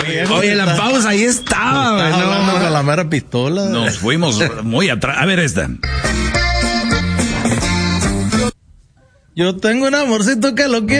Oye, la pausa ahí estaba, güey. No, con la mera pistola. Nos fuimos muy atrás. A ver esta. Yo tengo un amorcito que lo quiero.